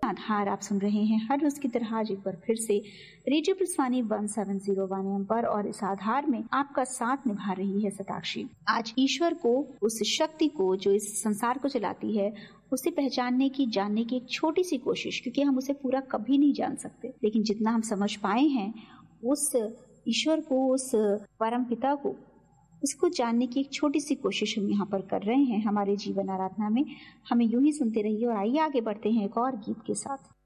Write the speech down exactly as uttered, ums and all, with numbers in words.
आधार आप सुन रहे हैं हर रोज की तरह आज एक बार फिर से radio Purswani one seven zero one M पर, और इस आधार में आपका साथ निभा रही है सताक्षी। आज ईश्वर को, उस शक्ति को जो इस संसार को चलाती है, उसे पहचानने की, जानने की एक छोटी सी कोशिश, क्योंकि हम उसे पूरा कभी नहीं जान सकते, लेकिन जितना हम समझ पाए हैं उस ईश्वर को, उस परम पिता को, उसको जानने की एक छोटी सी कोशिश हम यहाँ पर कर रहे हैं हमारे जीवन आराधना में। हमें यूं ही सुनते रहिए और आइए आगे बढ़ते हैं एक और गीत के साथ।